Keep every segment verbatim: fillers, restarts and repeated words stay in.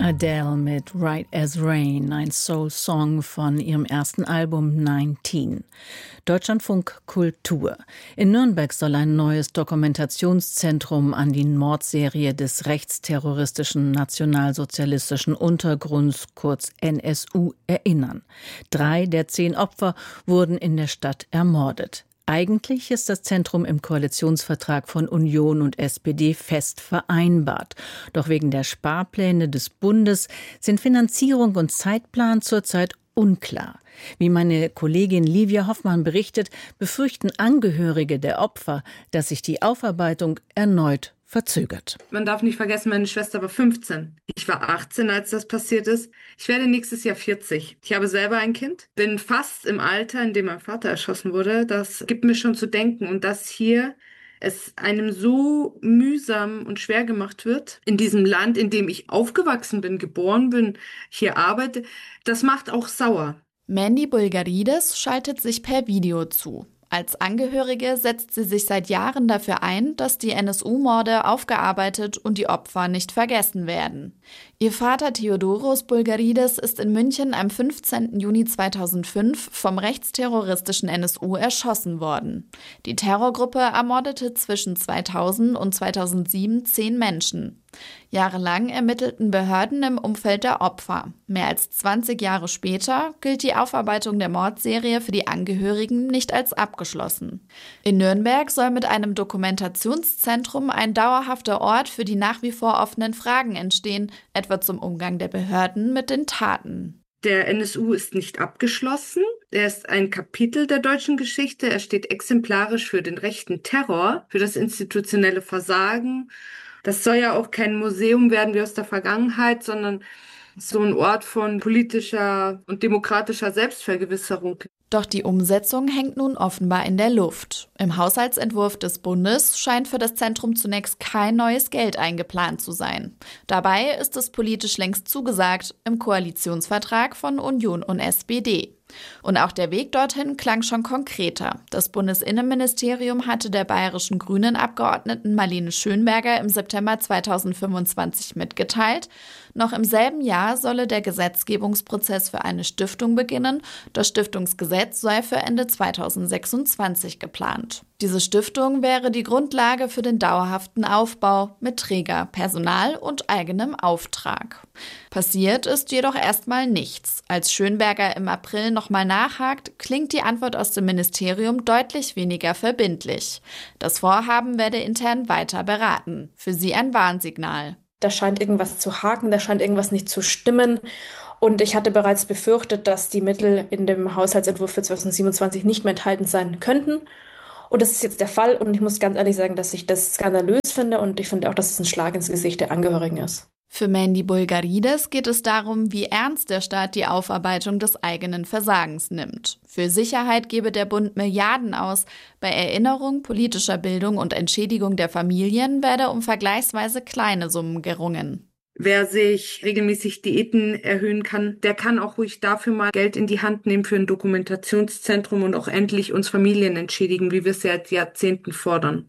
Adele mit Right as Rain, ein Soul-Song von ihrem ersten Album neunzehn. Deutschlandfunk Kultur. In Nürnberg soll ein neues Dokumentationszentrum an die Mordserie des rechtsterroristischen nationalsozialistischen Untergrunds, kurz N S U, erinnern. Drei der zehn Opfer wurden in der Stadt ermordet. Eigentlich ist das Zentrum im Koalitionsvertrag von Union und S P D fest vereinbart. Doch wegen der Sparpläne des Bundes sind Finanzierung und Zeitplan zurzeit unklar. Wie meine Kollegin Livia Hoffmann berichtet, befürchten Angehörige der Opfer, dass sich die Aufarbeitung erneut verzögert. Man darf nicht vergessen, meine Schwester war fünfzehn. Ich war achtzehn, als das passiert ist. Ich werde nächstes Jahr vierzig. Ich habe selber ein Kind, bin fast im Alter, in dem mein Vater erschossen wurde. Das gibt mir schon zu denken. Und dass hier es einem so mühsam und schwer gemacht wird, in diesem Land, in dem ich aufgewachsen bin, geboren bin, hier arbeite, das macht auch sauer. Mandy Bulgarides schaltet sich per Video zu. Als Angehörige setzt sie sich seit Jahren dafür ein, dass die N S U-Morde aufgearbeitet und die Opfer nicht vergessen werden. Ihr Vater Theodoros Bulgarides ist in München am fünfzehnten Juni zweitausendfünf vom rechtsterroristischen N S U erschossen worden. Die Terrorgruppe ermordete zwischen zweitausend und zweitausendsieben zehn Menschen. Jahrelang ermittelten Behörden im Umfeld der Opfer. Mehr als zwanzig Jahre später gilt die Aufarbeitung der Mordserie für die Angehörigen nicht als abgeschlossen. In Nürnberg soll mit einem Dokumentationszentrum ein dauerhafter Ort für die nach wie vor offenen Fragen entstehen, etwa zum Umgang der Behörden mit den Taten. Der N S U ist nicht abgeschlossen. Er ist ein Kapitel der deutschen Geschichte. Er steht exemplarisch für den rechten Terror, für das institutionelle Versagen. Das soll ja auch kein Museum werden wie aus der Vergangenheit, sondern so ein Ort von politischer und demokratischer Selbstvergewisserung. Doch die Umsetzung hängt nun offenbar in der Luft. Im Haushaltsentwurf des Bundes scheint für das Zentrum zunächst kein neues Geld eingeplant zu sein. Dabei ist es politisch längst zugesagt im Koalitionsvertrag von Union und S P D. Und auch der Weg dorthin klang schon konkreter. Das Bundesinnenministerium hatte der bayerischen Grünen-Abgeordneten Marlene Schönberger im September zweitausendfünfundzwanzig mitgeteilt, noch im selben Jahr solle der Gesetzgebungsprozess für eine Stiftung beginnen. Das Stiftungsgesetz sei für Ende zweitausendsechsundzwanzig geplant. Diese Stiftung wäre die Grundlage für den dauerhaften Aufbau mit Träger, Personal und eigenem Auftrag. Passiert ist jedoch erstmal nichts. Als Schönberger im April nochmal nachhakt, klingt die Antwort aus dem Ministerium deutlich weniger verbindlich. Das Vorhaben werde intern weiter beraten. Für sie ein Warnsignal. Da scheint irgendwas zu haken, da scheint irgendwas nicht zu stimmen. Und ich hatte bereits befürchtet, dass die Mittel in dem Haushaltsentwurf für zweitausendsiebenundzwanzig nicht mehr enthalten sein könnten. Und das ist jetzt der Fall. Und ich muss ganz ehrlich sagen, dass ich das skandalös finde. Und ich finde auch, dass es ein Schlag ins Gesicht der Angehörigen ist. Für Mandy Bulgarides geht es darum, wie ernst der Staat die Aufarbeitung des eigenen Versagens nimmt. Für Sicherheit gebe der Bund Milliarden aus. Bei Erinnerung, politischer Bildung und Entschädigung der Familien werde um vergleichsweise kleine Summen gerungen. Wer sich regelmäßig Diäten erhöhen kann, der kann auch ruhig dafür mal Geld in die Hand nehmen für ein Dokumentationszentrum und auch endlich uns Familien entschädigen, wie wir es seit Jahrzehnten fordern.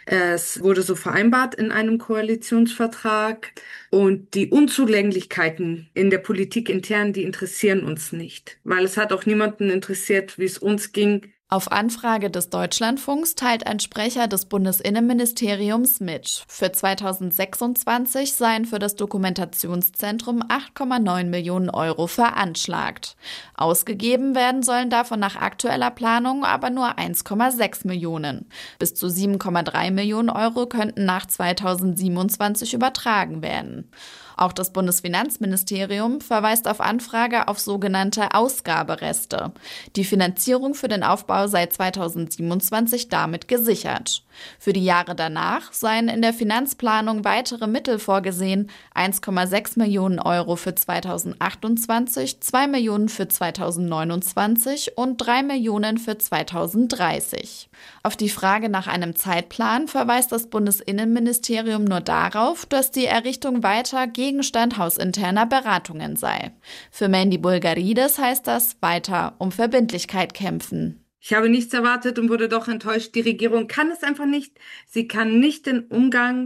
Es wurde so vereinbart in einem Koalitionsvertrag und die Unzulänglichkeiten in der Politik intern, die interessieren uns nicht, weil es hat auch niemanden interessiert, wie es uns ging. Auf Anfrage des Deutschlandfunks teilt ein Sprecher des Bundesinnenministeriums mit. Für zweitausendsechsundzwanzig seien für das Dokumentationszentrum acht Komma neun Millionen Euro veranschlagt. Ausgegeben werden sollen davon nach aktueller Planung aber nur eins Komma sechs Millionen. Bis zu sieben Komma drei Millionen Euro könnten nach zweitausendsiebenundzwanzig übertragen werden. Auch das Bundesfinanzministerium verweist auf Anfrage auf sogenannte Ausgabereste. Die Finanzierung für den Aufbau sei zweitausendsiebenundzwanzig damit gesichert. Für die Jahre danach seien in der Finanzplanung weitere Mittel vorgesehen, eins Komma sechs Millionen Euro für zweitausendachtundzwanzig, zwei Millionen für zweitausendneunundzwanzig und drei Millionen für zweitausenddreißig. Auf die Frage nach einem Zeitplan verweist das Bundesinnenministerium nur darauf, dass die Errichtung weiter Gegenstand hausinterner Beratungen sei. Für Mandy Bulgarides heißt das weiter um Verbindlichkeit kämpfen. Ich habe nichts erwartet und wurde doch enttäuscht. Die Regierung kann es einfach nicht. Sie kann nicht den Umgang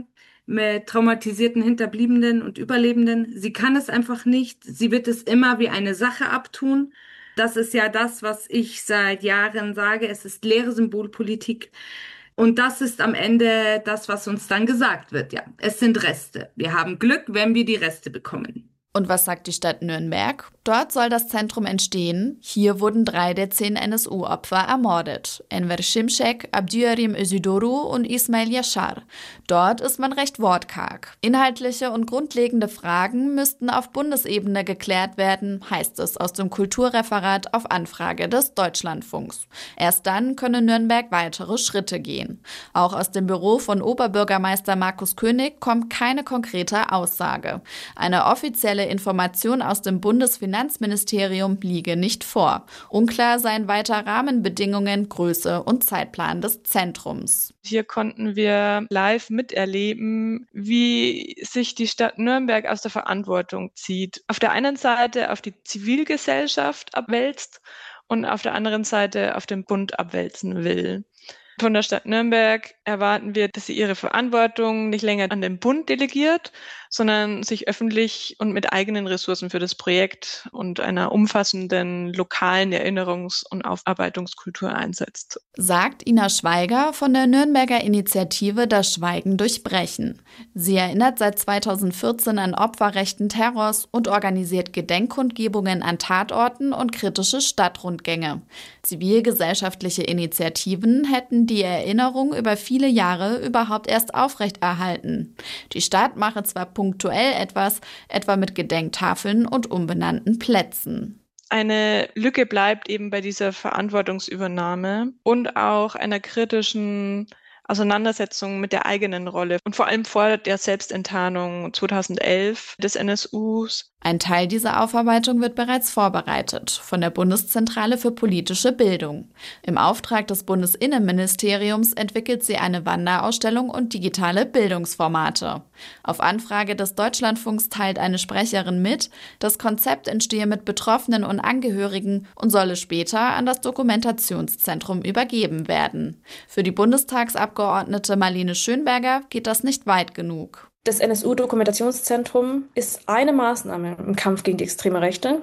mit traumatisierten Hinterbliebenen und Überlebenden. Sie kann es einfach nicht. Sie wird es immer wie eine Sache abtun. Das ist ja das, was ich seit Jahren sage. Es ist leere Symbolpolitik. Und das ist am Ende das, was uns dann gesagt wird. Ja, es sind Reste. Wir haben Glück, wenn wir die Reste bekommen. Und was sagt die Stadt Nürnberg? Dort soll das Zentrum entstehen. Hier wurden drei der zehn N S U-Opfer ermordet. Enver Şimşek, Abdüerim Özidoru und Ismail Yashar. Dort ist man recht wortkarg. Inhaltliche und grundlegende Fragen müssten auf Bundesebene geklärt werden, heißt es aus dem Kulturreferat auf Anfrage des Deutschlandfunks. Erst dann könne Nürnberg weitere Schritte gehen. Auch aus dem Büro von Oberbürgermeister Markus König kommt keine konkrete Aussage. Eine offizielle Information aus dem Bundesfinanzministerium liege nicht vor. Unklar seien weiter Rahmenbedingungen, Größe und Zeitplan des Zentrums. Hier konnten wir live miterleben, wie sich die Stadt Nürnberg aus der Verantwortung zieht. Auf der einen Seite auf die Zivilgesellschaft abwälzt und auf der anderen Seite auf den Bund abwälzen will. Von der Stadt Nürnberg erwarten wir, dass sie ihre Verantwortung nicht länger an den Bund delegiert, sondern sich öffentlich und mit eigenen Ressourcen für das Projekt und einer umfassenden lokalen Erinnerungs- und Aufarbeitungskultur einsetzt. Sagt Ina Schweiger von der Nürnberger Initiative Das Schweigen durchbrechen. Sie erinnert seit zweitausendvierzehn an Opfer rechten Terrors und organisiert Gedenkkundgebungen an Tatorten und kritische Stadtrundgänge. Zivilgesellschaftliche Initiativen hätten die Erinnerung über viele Jahre überhaupt erst aufrechterhalten. Die Stadt mache zwar punktuell etwas, etwa mit Gedenktafeln und umbenannten Plätzen. Eine Lücke bleibt eben bei dieser Verantwortungsübernahme und auch einer kritischen Auseinandersetzung mit der eigenen Rolle und vor allem vor der Selbstenttarnung zweitausendelf des N S Us. Ein Teil dieser Aufarbeitung wird bereits vorbereitet von der Bundeszentrale für politische Bildung. Im Auftrag des Bundesinnenministeriums entwickelt sie eine Wanderausstellung und digitale Bildungsformate. Auf Anfrage des Deutschlandfunks teilt eine Sprecherin mit, das Konzept entstehe mit Betroffenen und Angehörigen und solle später an das Dokumentationszentrum übergeben werden. Für die Bundestagsabgeordnete Marlene Schönberger geht das nicht weit genug. Das N S U-Dokumentationszentrum ist eine Maßnahme im Kampf gegen die extreme Rechte,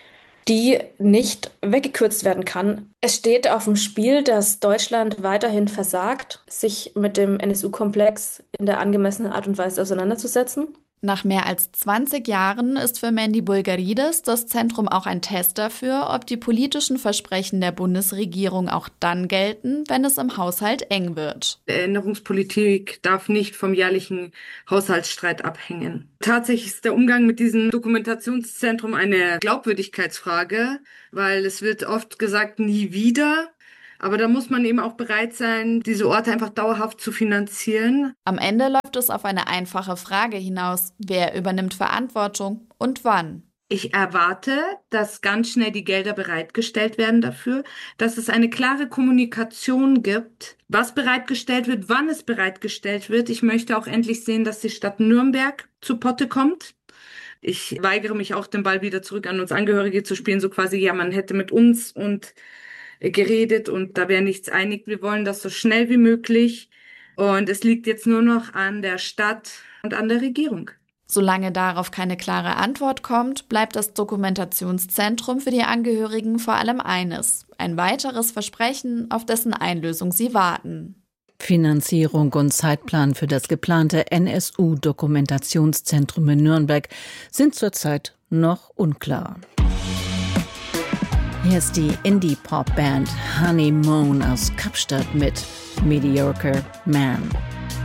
die nicht weggekürzt werden kann. Es steht auf dem Spiel, dass Deutschland weiterhin versagt, sich mit dem N S U-Komplex in der angemessenen Art und Weise auseinanderzusetzen. Nach mehr als zwanzig Jahren ist für Mandy Bulgarides das Zentrum auch ein Test dafür, ob die politischen Versprechen der Bundesregierung auch dann gelten, wenn es im Haushalt eng wird. Erinnerungspolitik darf nicht vom jährlichen Haushaltsstreit abhängen. Tatsächlich ist der Umgang mit diesem Dokumentationszentrum eine Glaubwürdigkeitsfrage, weil es wird oft gesagt, nie wieder. Aber da muss man eben auch bereit sein, diese Orte einfach dauerhaft zu finanzieren. Am Ende läuft es auf eine einfache Frage hinaus. Wer übernimmt Verantwortung und wann? Ich erwarte, dass ganz schnell die Gelder bereitgestellt werden dafür, dass es eine klare Kommunikation gibt, was bereitgestellt wird, wann es bereitgestellt wird. Ich möchte auch endlich sehen, dass die Stadt Nürnberg zu Potte kommt. Ich weigere mich auch, den Ball wieder zurück an uns Angehörige zu spielen, so quasi, ja, man hätte mit uns und geredet und da wäre nichts einig. Wir wollen das so schnell wie möglich und es liegt jetzt nur noch an der Stadt und an der Regierung. Solange darauf keine klare Antwort kommt, bleibt das Dokumentationszentrum für die Angehörigen vor allem eines: ein weiteres Versprechen, auf dessen Einlösung sie warten. Finanzierung und Zeitplan für das geplante N S U-Dokumentationszentrum in Nürnberg sind zurzeit noch unklar. Hier ist die Indie-Pop-Band Honey Moon aus Kapstadt mit Mediocre Man.